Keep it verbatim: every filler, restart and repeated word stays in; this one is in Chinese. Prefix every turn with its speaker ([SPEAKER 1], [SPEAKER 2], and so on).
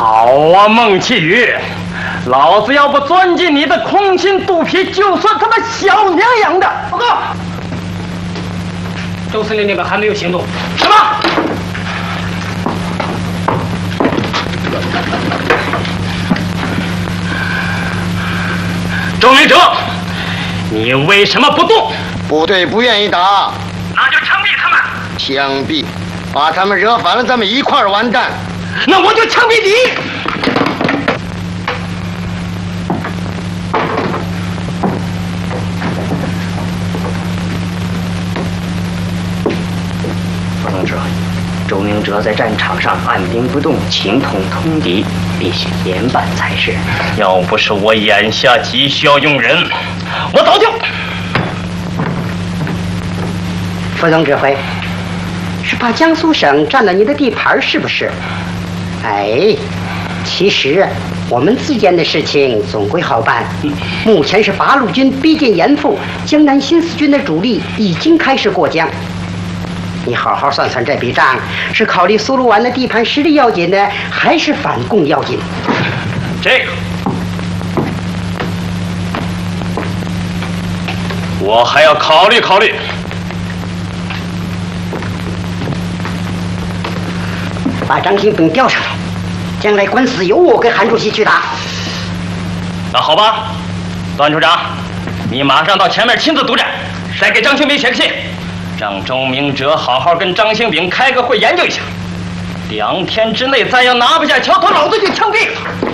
[SPEAKER 1] 好啊，孟启宇，老子要不钻进你的空心肚皮，就算他妈小娘养的。报告，周司令那边还没有行动。什么？周明哲，你为什么不动？
[SPEAKER 2] 部队不愿意打，
[SPEAKER 1] 那就枪毙他们。
[SPEAKER 2] 枪毙，把他们惹翻了，咱们一块儿完蛋。
[SPEAKER 1] 那我就枪毙你。副同志，周明哲在战场上按兵不动，情同通敌，必须严办才是。要不是我眼下急需要用人，我早就。
[SPEAKER 3] 副总指挥，是怕江苏省占了你的地盘，是不是？哎，其实我们之间的事情总归好办。目前是八路军逼近严复，江南新四军的主力已经开始过江。你好好算算这笔账，是考虑苏鲁湾的地盘实力要紧呢，还是反共要紧？
[SPEAKER 1] 这个我还要考虑考虑。
[SPEAKER 3] 把张兴炳调上来，将来官司由我跟韩主席去打。
[SPEAKER 1] 那好吧，段处长，你马上到前面亲自督战，再给张兴炳写个信，让周明哲好好跟张兴炳开个会研究一下。两天之内再要拿不下桥头，老子就枪毙了。